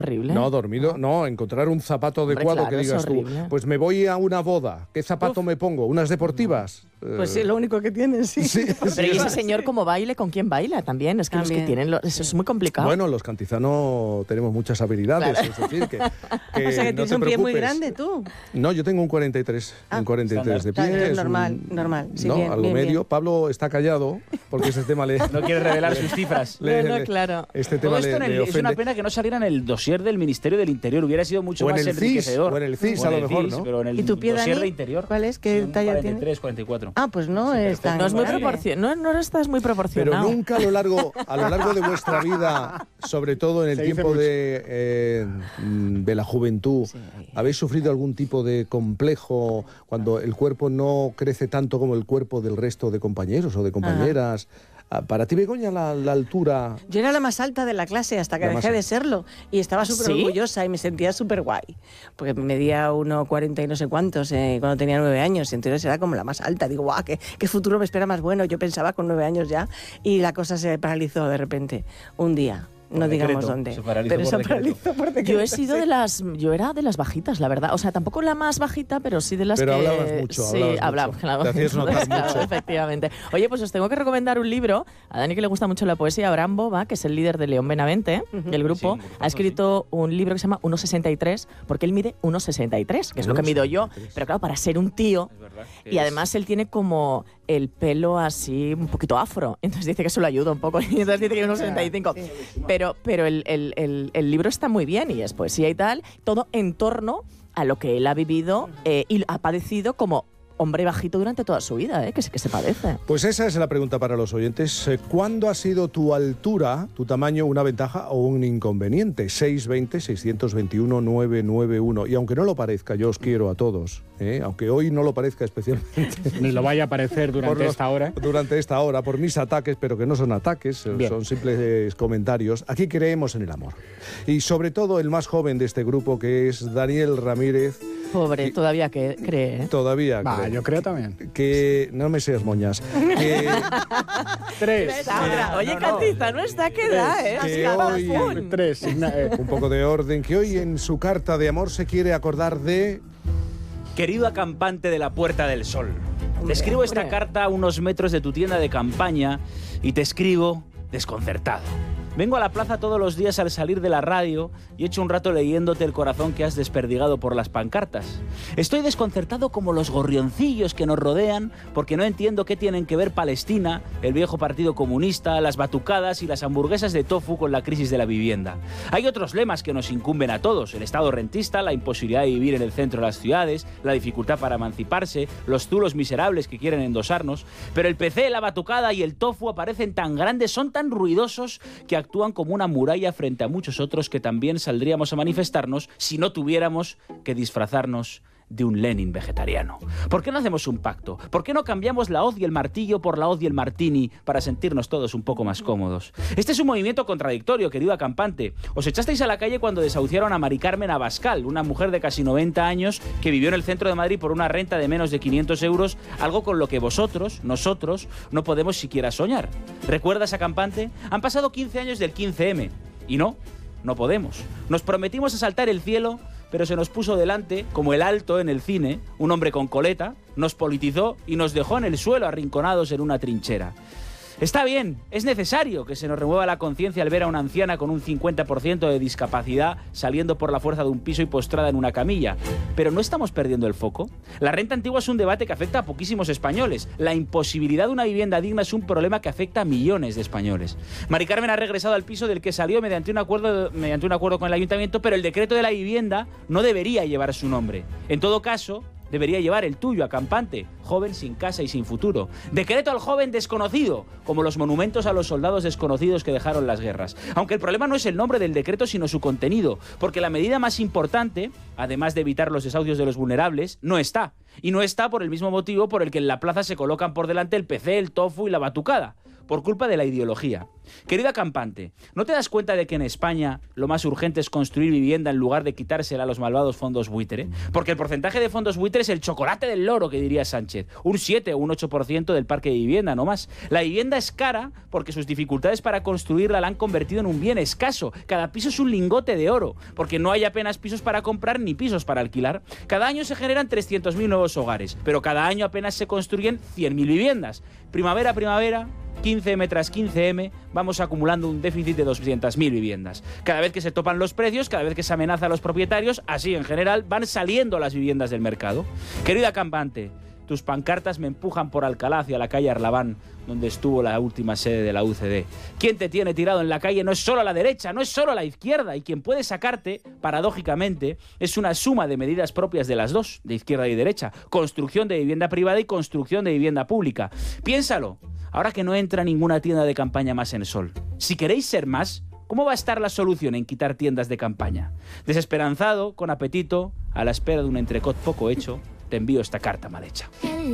Horrible. No, dormido, no, encontrar un zapato adecuado. Hombre, claro, que digas tú, pues me voy a una boda, ¿qué zapato me pongo? ¿Unas deportivas? Pues sí, lo único que tienen, sí. Pero ¿y ese señor cómo baile? ¿Con quién baila también? Es que los que tienen... eso es muy complicado. Bueno, los Cantizano tenemos muchas habilidades, Claro. es decir, que o sea, que tienes un pie muy grande, tú. No, yo tengo un 43, un 43 de pie. Normal. Sí, no, bien, algo bien, medio. bien. Pablo está callado porque ese tema le... No quiere revelar sus cifras. Claro. Este Todo tema esto le es una ofende. pena que no saliera en el dossier del Ministerio del Interior. Hubiera sido mucho O en más el CIS, enriquecedor. o en el CIS, a lo mejor, ¿no? Pero en el ¿Y tu pie, dossier Dani? de Interior. ¿Cuál es? ¿Qué un talla 43, tiene? 44. Ah, pues no es tan No es muy grande. proporcionado. No estás muy Pero proporcionado. nunca a lo largo de vuestra vida, sobre todo en el tiempo de la juventud, ¿habéis sufrido algún tipo de complejo cuando el cuerpo no crece tanto como el cuerpo del resto de compañeros o de compañeras? Para ti, Begoña, la altura... Yo era la más alta de la clase hasta que dejé de serlo. Y estaba súper ¿Sí? orgullosa y me sentía súper guay. Porque medía 1,40 y no sé cuántos cuando tenía 9 años. Y entonces era como la más alta. Digo, guau, qué futuro me espera más bueno. Yo pensaba con 9 años ya. Y la cosa se paralizó de repente. Un día. No digamos dónde. Pero se paralizó por decreto. Yo he sido yo era de las bajitas, la verdad. O sea, tampoco la más bajita, pero sí de las pero que... hablabas mucho, sí, hablabas hablaba. mucho. Te hacías notar Claro, mucho. efectivamente. Oye, pues os tengo que recomendar un libro. A Dani, que le gusta mucho la poesía, Abraham Boba, que es el líder de León Benavente, del grupo, ha escrito un libro que se llama 1,63, porque él mide 1,63, que es lo que mido yo. Pero claro, para ser un tío... Y además él tiene como el pelo así un poquito afro. Entonces dice que eso lo ayuda un poco. Y entonces dice que 1,65. Pero el libro está muy bien y es poesía y tal. Todo en torno a lo que él ha vivido y ha padecido como hombre bajito durante toda su vida, que se padece. Pues esa es la pregunta para los oyentes. ¿Cuándo ha sido tu altura, tu tamaño, una ventaja o un inconveniente? 620-621-991. Y aunque no lo parezca, yo os quiero a todos, aunque hoy no lo parezca especialmente. Ni lo vaya a parecer durante esta hora. Durante esta hora, por mis ataques, pero que no son ataques, son simples comentarios. Aquí creemos en el amor. Y sobre todo el más joven de este grupo, que es Daniel Ramírez. Pobre, todavía que cree. Todavía cree. Yo creo también. Que no me seas moñas. Que, 3. Oye, Cantista, no está que da, que hoy, 3. Un poco de orden. Que hoy en su carta de amor se quiere acordar de... Querido acampante de la Puerta del Sol, te escribo esta carta a unos metros de tu tienda de campaña y te escribo desconcertado. Vengo a la plaza todos los días al salir de la radio y echo un rato leyéndote el corazón que has desperdigado por las pancartas. Estoy desconcertado como los gorrioncillos que nos rodean porque no entiendo qué tienen que ver Palestina, el viejo Partido Comunista, las batucadas y las hamburguesas de tofu con la crisis de la vivienda. Hay otros lemas que nos incumben a todos: el estado rentista, la imposibilidad de vivir en el centro de las ciudades, la dificultad para emanciparse, los zulos miserables que quieren endosarnos. Pero el PC, la batucada y el tofu aparecen tan grandes, son tan ruidosos que actúan como una muralla frente a muchos otros que también saldríamos a manifestarnos si no tuviéramos que disfrazarnos de un Lenin vegetariano. ¿Por qué no hacemos un pacto? ¿Por qué no cambiamos la hoz y el martillo por la hoz y el martini para sentirnos todos un poco más cómodos? Este es un movimiento contradictorio, querido acampante. Os echasteis a la calle cuando desahuciaron a Mari Carmen Abascal, una mujer de casi 90 años que vivió en el centro de Madrid por una renta de menos de 500 euros, algo con lo que nosotros, no podemos siquiera soñar. ¿Recuerdas, acampante? Han pasado 15 años del 15M y no podemos. Nos prometimos asaltar el cielo, pero se nos puso delante, como el Alto en el cine, un hombre con coleta, nos politizó y nos dejó en el suelo arrinconados en una trinchera. Está bien, es necesario que se nos remueva la conciencia al ver a una anciana con un 50% de discapacidad saliendo por la fuerza de un piso y postrada en una camilla. Pero ¿no estamos perdiendo el foco? La renta antigua es un debate que afecta a poquísimos españoles. La imposibilidad de una vivienda digna es un problema que afecta a millones de españoles. Mari Carmen ha regresado al piso del que salió mediante un acuerdo con el ayuntamiento, pero el decreto de la vivienda no debería llevar su nombre. En todo caso, debería llevar el tuyo, acampante, joven sin casa y sin futuro. Decreto al joven desconocido, como los monumentos a los soldados desconocidos que dejaron las guerras. Aunque el problema no es el nombre del decreto, sino su contenido, porque la medida más importante, además de evitar los desahucios de los vulnerables, no está. Y no está por el mismo motivo por el que en la plaza se colocan por delante el PC, el tofu y la batucada. por culpa de la ideología. Querido acampante, ¿no te das cuenta de que en España lo más urgente es construir vivienda en lugar de quitársela a los malvados fondos buitre? Porque el porcentaje de fondos buitre es el chocolate del loro, que diría Sánchez. Un 7 o un 8% del parque de vivienda, no más. La vivienda es cara porque sus dificultades para construirla la han convertido en un bien escaso. Cada piso es un lingote de oro, porque no hay apenas pisos para comprar ni pisos para alquilar. Cada año se generan 300.000 nuevos hogares, pero cada año apenas se construyen 100.000 viviendas. Primavera, 15M tras 15M, vamos acumulando un déficit de 200.000 viviendas. Cada vez que se topan los precios, cada vez que se amenaza a los propietarios, así en general van saliendo las viviendas del mercado. Querido acampante, tus pancartas me empujan por Alcalá hacia la calle Arlabán, donde estuvo la última sede de la UCD. Quien te tiene tirado en la calle no es solo la derecha, no es solo la izquierda, y quien puede sacarte, paradójicamente, es una suma de medidas propias de las dos, de izquierda y derecha. Construcción de vivienda privada y construcción de vivienda pública. Piénsalo, ahora que no entra ninguna tienda de campaña más en Sol. Si queréis ser más, ¿cómo va a estar la solución en quitar tiendas de campaña? Desesperanzado, con apetito, a la espera de un entrecot poco hecho, te envío esta carta mal hecha.